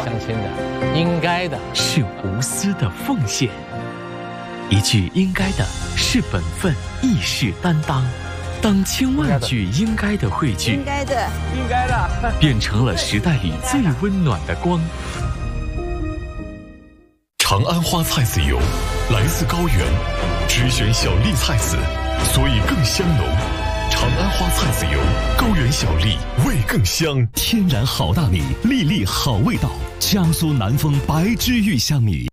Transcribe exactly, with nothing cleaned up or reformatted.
相亲的，应该的是无私的奉献，一句应该的是本分，亦是担当。当千万句应该的汇聚， 应该的， 应该的， 变成了时代里最温暖的光。 长安花菜籽油来自高原，只选小粒菜籽，所以更香浓。长安花菜籽油，高原小粒，味更香， 天然好大米，粒粒好味道。江苏南丰白之玉香米。